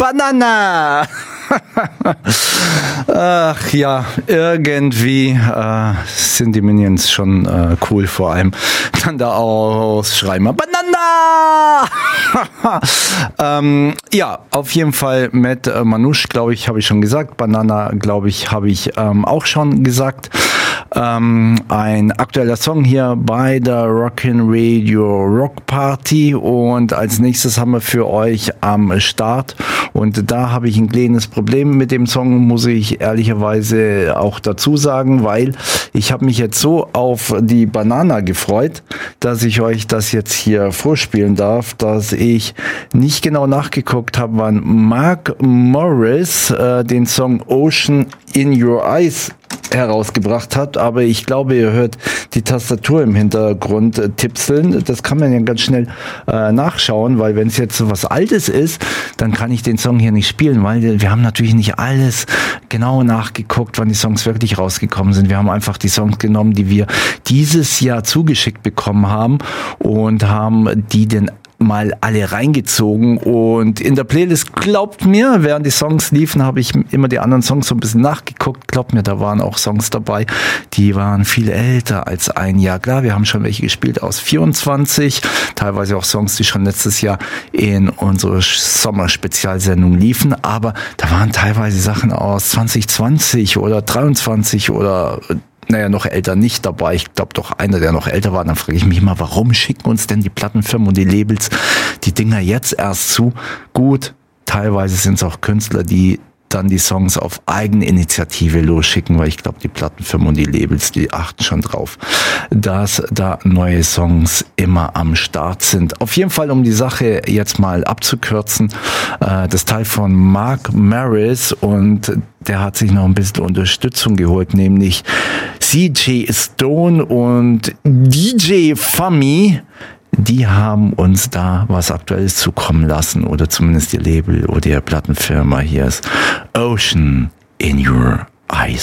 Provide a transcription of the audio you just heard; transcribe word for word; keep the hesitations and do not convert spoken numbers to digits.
Banana. Ach ja, irgendwie äh, sind die Minions schon äh, cool, vor allem dann da ausschreiben. Banana! ähm, ja, auf jeden Fall mit äh, Manouche, glaube ich, habe ich schon gesagt. Banana, glaube ich, habe ich ähm, auch schon gesagt. Ähm, ein aktueller Song hier bei der Rockin' Radio Rock Party, und als nächstes haben wir für euch am Start, und da habe ich ein kleines Problem mit dem Song, muss ich ehrlicherweise auch dazu sagen, weil ich habe mich jetzt so auf die Banana gefreut, dass ich euch das jetzt hier vorspielen darf, dass ich nicht genau nachgeguckt habe, wann Mark Morris äh, den Song Ocean in Your Eyes herausgebracht hat, aber ich glaube, ihr hört die Tastatur im Hintergrund äh, tipseln. Das kann man ja ganz schnell äh, nachschauen, weil wenn es jetzt so was Altes ist, dann kann ich den Song hier nicht spielen, weil wir haben natürlich nicht alles genau nachgeguckt, wann die Songs wirklich rausgekommen sind. Wir haben einfach die Songs genommen, die wir dieses Jahr zugeschickt bekommen haben, und haben die den mal alle reingezogen, und in der Playlist, glaubt mir, während die Songs liefen, habe ich immer die anderen Songs so ein bisschen nachgeguckt. Glaubt mir, da waren auch Songs dabei, die waren viel älter als ein Jahr. Klar, wir haben schon welche gespielt aus vierundzwanzig, teilweise auch Songs, die schon letztes Jahr in unserer Sommerspezialsendung liefen, aber da waren teilweise Sachen aus zwanzig zwanzig oder dreiundzwanzig oder naja, noch älter nicht dabei. Ich glaube doch einer, der noch älter war. Dann frage ich mich mal, warum schicken uns denn die Plattenfirmen und die Labels die Dinger jetzt erst zu? Gut, teilweise sind es auch Künstler, die dann die Songs auf eigene Initiative losschicken, weil ich glaube, die Plattenfirmen und die Labels, die achten schon drauf, dass da neue Songs immer am Start sind. Auf jeden Fall, um die Sache jetzt mal abzukürzen, äh, das Teil von Mark Morris, und der hat sich noch ein bisschen Unterstützung geholt, nämlich C J Stone und D J Fummy. Die haben uns da was Aktuelles zukommen lassen, oder zumindest ihr Label oder ihre Plattenfirma. Hier ist Ocean in Your Eyes.